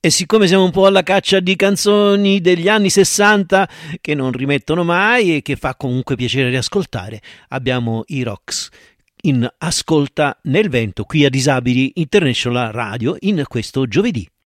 E siccome siamo un po' alla caccia di canzoni degli anni 60 che non rimettono mai e che fa comunque piacere riascoltare, abbiamo i Rocks in Ascolta nel vento qui a Disabili International Radio in questo giovedì.